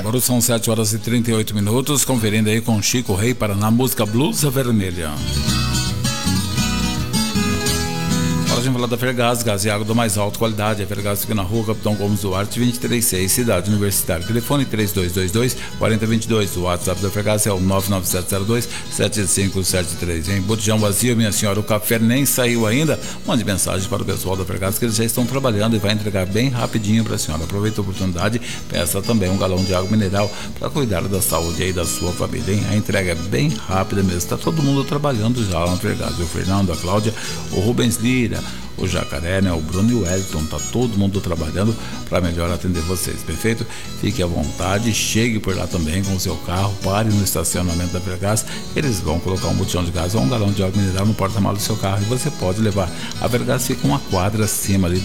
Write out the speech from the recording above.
Agora são 7h38, conferindo aí com Chico Rei Paraná, música Blusa Vermelha. Agora a gente vai falar da Fergás, gás e água da mais alta qualidade. A Fergás fica na rua Capitão Gomes Duarte, 236, Cidade Universitária. Telefone 3222-4022. O WhatsApp da Fergás é o 99702-7573. Em botijão vazio, minha senhora, o café nem saiu ainda. Mande mensagem para o pessoal da Fergás que eles já estão trabalhando e vai entregar bem rapidinho para a senhora. Aproveita a oportunidade, peça também um galão de água mineral para cuidar da saúde aí da sua família, hein? A entrega é bem rápida mesmo. Está todo mundo trabalhando já lá na Fergás. O Fernando, a Cláudia, o Rubens Lira, o Jacaré, né? O Bruno e o Wellington, tá todo mundo trabalhando para melhor atender vocês, perfeito? Fique à vontade, chegue por lá também com o seu carro, pare no estacionamento da Fergás, eles vão colocar um botijão de gás ou um galão de água mineral no porta-malas do seu carro e você pode levar. A Fergás fica uma quadra acima ali